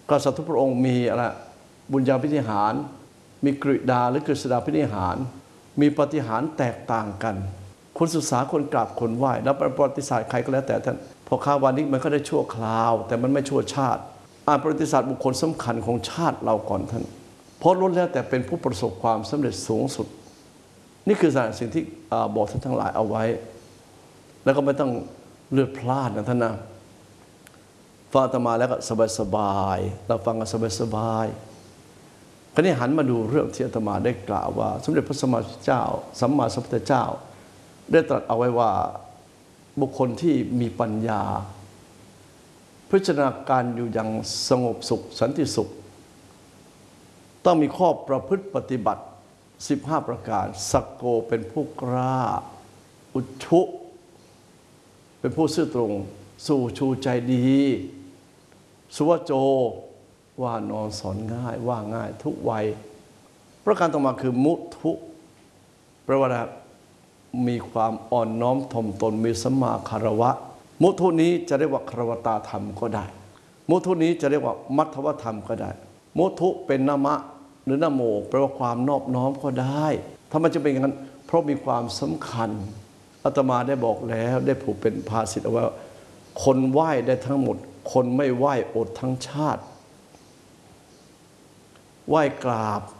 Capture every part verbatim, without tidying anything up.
กษัตริย์ทุกพระองค์มีอะไรบุญญาภินิหารมีกฤษดาหรือกฤษดาภินิหารมีปาฏิหาริย์แตกต่างกันคนศึกษาคนกราบคนไหว้แล้วประวัติศาสตร์ใครก็แล้วแต่ท่านพอคาวานิกมันก็ได้ชั่วคราวแต่มันไม่ชั่วชาติอ่านประวัติศาสตร์บุคคลสำคัญของชาติเราก่อนท่านเพราะล้วนแล้วแต่เป็นผู้ประสบความสำเร็จสูงสุดนี่คือสิ่งที่บอกท่านทั้งหลายเอาไว้แล้วก็ไม่ต้องเลือดพลาดนะท่านนะฟังอาตมาแล้วก็สบายๆเราฟังกันสบายๆคราวนี้หันมาดูเรื่องที่อาตมาได้กล่าวว่าสมเด็จพระสัมมาสัมพุทธเจ้าสัมมาสัมพุทธเจ้าได้ตรัสเอาไว้ว่าบุคคลที่มีปัญญาพิจารณาการอยู่อย่างสงบสุขสันติสุขต้องมีข้อประพฤติปฏิบัติสิบห้าประการสักโกเป็นผู้กล้าอุชุเป็นผู้ซื่อตรงสู่ชูใจดีสุวโจว่านอนสอนง่ายว่าง่ายทุกวัยประการต่อมาคือมุทุแปลว่ามีความอ่อนน้อมถ่อมตนมีสัมมาคารวะมุทุนี้จะเรียกว่าคารวตาธรรมก็ได้มุทุนี้จะเรียกว่ามัทวธรรมก็ได้มุทุเป็นนามะหรือนโมแปลว่าความนอบน้อมก็ได้ถ้ามันจะเป็นอย่างนั้นเพราะมีความสำคัญอาตมาได้บอกแล้วได้ผูกเป็นภาษิตเอาไว้คนไหว้ได้ทั้งหมดคนไม่ไหว้อดทั้งชาติไหว้กราบ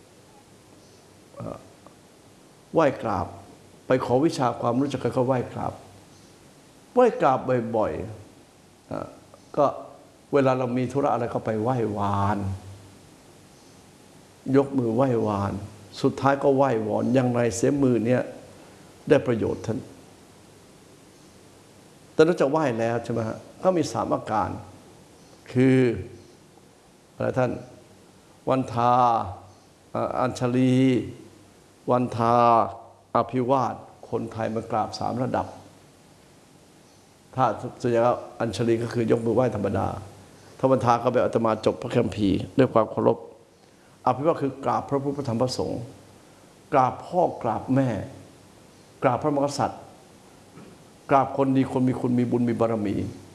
ไหว้กราบไปขอวิชาความรู้จักก็ไหว้กราบไหว้กราบบ่อยๆก็เวลาเรามีธุระอะไรก็ไปไหว้วานยกมือไหว้วานสุดท้ายก็ไหว้วอนอย่างไรเสียมือเนี่ยได้ประโยชน์ท่านแต่นอกจากไหว้แล้วใช่ไหมฮะก็มีสามอาการคืออะไรท่านวันทาอัญชลีวันทาอภิวาทคนไทยมากราบสามระดับถ้าส่วนใหญ่อัญชลีก็คือยกมือไหว้ธรรมดาถ้าวันทาก็แบบอาตมาจบพระคัมภีร์ด้วยความเคารพอภิวาทคือกราบพระพุทธพระธรรมพระสงฆ์กราบพ่อกราบแม่กราบพระมหากษัตริย์กราบคนดีคนมีคุณมีบุญมีบารมี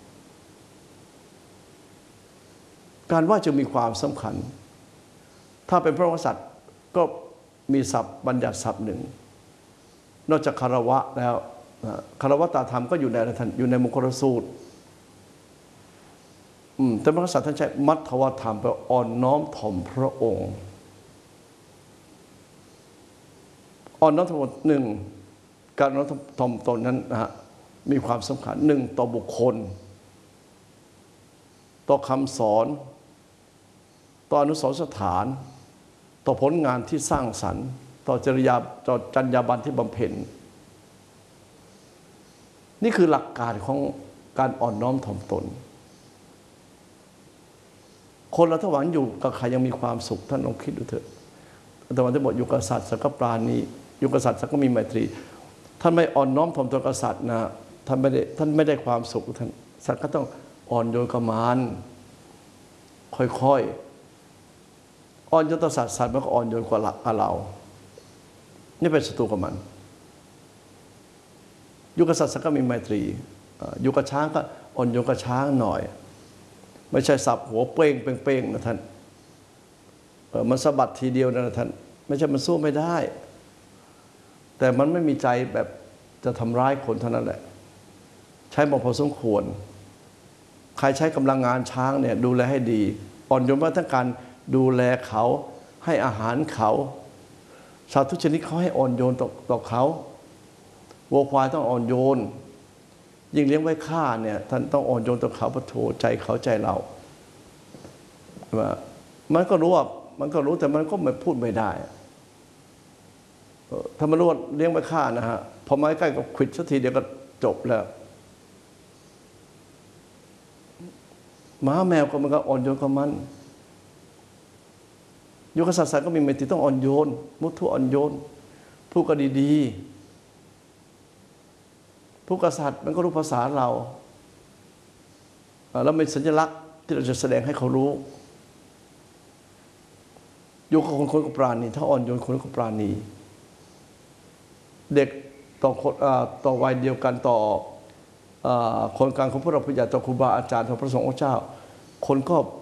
การไหว้จึงมีความสำคัญถ้าเป็นพระมหากษัตริย์ก็มีศัพท์บัญญัติศัพท์หนึ่งนอกจากคารวะแล้วคารวะตาธรรมก็อยู่ในอะไรท่านอยู่ในมงคลสูตรแต่พระมหากษัตริย์ท่านใช้มัทวธรรมแปลว่าอ่อนน้อมถ่อมพระองค์อ่อนน้อมถ่อมหนึ่งการน้อมถ่อมตนนั้นนะฮะมีความสำคัญหนึ่งต่อบุคคลต่อคำสอนต่ออนุสรณ์สถานต่อผลงานที่สร้างสรรค์ต่อจริยาต่อจรรยาบรรณที่บำเพ็ญนี่คือหลักการของการอ่อนน้อมถ่อมตนคนเราถ้าหวังอยู่กับใครยังมีความสุขท่านลองคิดดูเถอะแต่วันที่บอกอยู่กับสัตว์สักก็ปราณีอยู่กับสัตว์สักก็มีไมตรีท่านไม่อ่อนน้อมถ่อมตนกับสัตว์นะท่านไม่ได้ท่านไม่ได้ความสุขท่านสัตว์ก็ต้องอ่อนโยนกับมันค่อยๆอ่อนโยนต่อสัตว์สัตว์มันก็อ่อนโยนกว่าเรานี่เป็นศัตรูกับมันอยู่กับสัตว์สักก็มีไมตรีอยู่กับช้างก็อ่อนโยนกับช้างหน่อยไม่ใช่สับหัวเป้งเป้งนะท่านมันสะบัดทีเดียวนะท่านไม่ใช่มันสู้ไม่ได้แต่มันไม่มีใจแบบจะทำร้ายคนเท่านั้นแหละใช้มาพอสมควรใครใช้กำลังงานช้างเนี่ยดูแลให้ดีอ่อนโยนมาทั้งการดูแลเขาให้อาหารเขาสัตว์ทุกชนิดเขาให้อ่อนโยนต่อต่อเขาวัวควายต้องอ่อนโยนยิ่งเลี้ยงไว้ฆ่าเนี่ยท่านต้องอ่อนโยนต่อเขาประโถใจเขาใจเราว่ามันก็รู้ว่ามันก็รู้แต่มันก็ไม่พูดไม่ได้ถ้ามันรู้ว่าเลี้ยงไว้ฆ่านะฮะพอมาใกล้กับขวิดสักทีเดียวก็จบแล้วหมาแมวก็มันก็อ่อนโยนกับมันโยกษัตริย์ก็มีเมตตาต้องอ่อนโยนมุทุอ่อนโยนผู้ก็ดีๆผู้กษัตริย์มันก็รู้ภาษาเราแล้วเป็นสัญลักษณ์ที่เราจะแสดงให้เขารู้อยู่กับคนคนกับปราณีถ้าอ่อนโยนคนกับปราณีเด็กต่อคนต่อวัยเดียวกันต่อคนกลางของพระพุทธเจ้าต่อครูบาอาจารย์ต่อพระสงฆ์องค์เจ้าคนก็